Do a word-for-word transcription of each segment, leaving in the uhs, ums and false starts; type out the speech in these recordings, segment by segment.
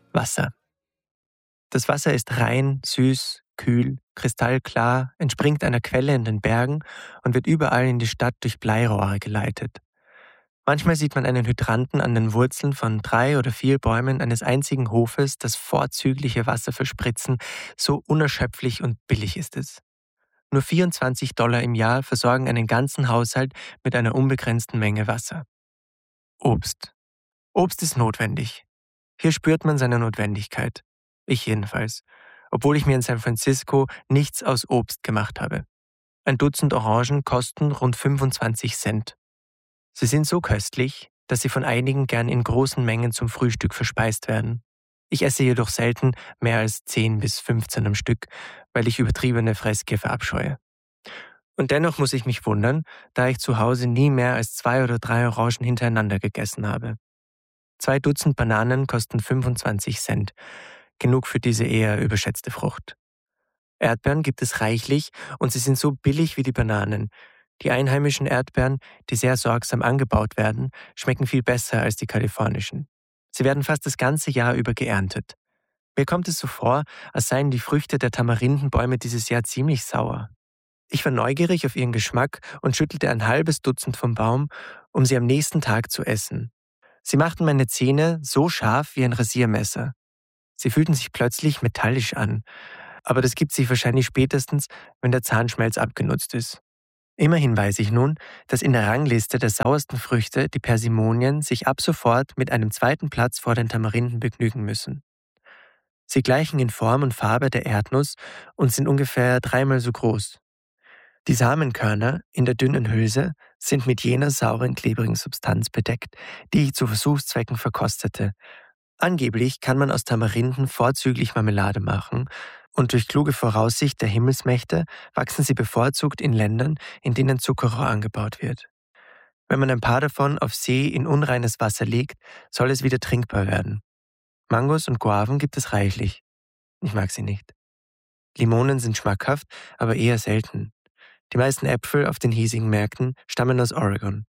Wasser. Das Wasser ist rein, süß, kühl, kristallklar, entspringt einer Quelle in den Bergen und wird überall in die Stadt durch Bleirohre geleitet. Manchmal sieht man einen Hydranten an den Wurzeln von drei oder vier Bäumen eines einzigen Hofes, das vorzügliche Wasser verspritzen, so unerschöpflich und billig ist es. Nur vierundzwanzig Dollar im Jahr versorgen einen ganzen Haushalt mit einer unbegrenzten Menge Wasser. Obst. Obst ist notwendig. Hier spürt man seine Notwendigkeit. Ich jedenfalls. Obwohl ich mir in San Francisco nichts aus Obst gemacht habe. Ein Dutzend Orangen kosten rund fünfundzwanzig Cent. Sie sind so köstlich, dass sie von einigen gern in großen Mengen zum Frühstück verspeist werden. Ich esse jedoch selten mehr als zehn bis fünfzehn am Stück, weil ich übertriebene Fressgier verabscheue. Und dennoch muss ich mich wundern, da ich zu Hause nie mehr als zwei oder drei Orangen hintereinander gegessen habe. Zwei Dutzend Bananen kosten fünfundzwanzig Cent. Genug für diese eher überschätzte Frucht. Erdbeeren gibt es reichlich und sie sind so billig wie die Bananen. Die einheimischen Erdbeeren, die sehr sorgsam angebaut werden, schmecken viel besser als die kalifornischen. Sie werden fast das ganze Jahr über geerntet. Mir kommt es so vor, als seien die Früchte der Tamarindenbäume dieses Jahr ziemlich sauer. Ich war neugierig auf ihren Geschmack und schüttelte ein halbes Dutzend vom Baum, um sie am nächsten Tag zu essen. Sie machten meine Zähne so scharf wie ein Rasiermesser. Sie fühlten sich plötzlich metallisch an, aber das gibt sich wahrscheinlich spätestens, wenn der Zahnschmelz abgenutzt ist. Immerhin weiß ich nun, dass in der Rangliste der sauersten Früchte die Persimonien sich ab sofort mit einem zweiten Platz vor den Tamarinden begnügen müssen. Sie gleichen in Form und Farbe der Erdnuss und sind ungefähr dreimal so groß. Die Samenkörner in der dünnen Hülse sind mit jener sauren, klebrigen Substanz bedeckt, die ich zu Versuchszwecken verkostete. Angeblich kann man aus Tamarinden vorzüglich Marmelade machen und durch kluge Voraussicht der Himmelsmächte wachsen sie bevorzugt in Ländern, in denen Zuckerrohr angebaut wird. Wenn man ein paar davon auf See in unreines Wasser legt, soll es wieder trinkbar werden. Mangos und Guaven gibt es reichlich. Ich mag sie nicht. Limonen sind schmackhaft, aber eher selten. Die meisten Äpfel auf den hiesigen Märkten stammen aus Oregon.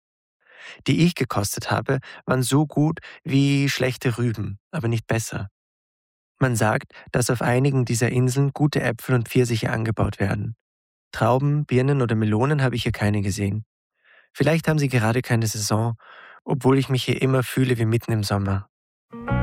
Die ich gekostet habe, waren so gut wie schlechte Rüben, aber nicht besser. Man sagt, dass auf einigen dieser Inseln gute Äpfel und Pfirsiche angebaut werden. Trauben, Birnen oder Melonen habe ich hier keine gesehen. Vielleicht haben sie gerade keine Saison, obwohl ich mich hier immer fühle wie mitten im Sommer.